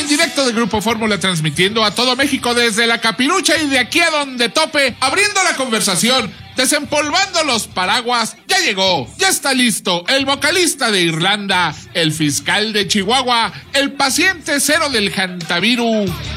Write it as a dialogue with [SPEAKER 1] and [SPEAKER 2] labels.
[SPEAKER 1] en directo de Grupo Fórmula, transmitiendo a todo México desde la Capirucha y de aquí a donde tope, abriendo la conversación, desempolvando los paraguas. Ya llegó, ya está listo el vocalista de Irlanda, el fiscal de Chihuahua, el paciente cero del Hantaviru,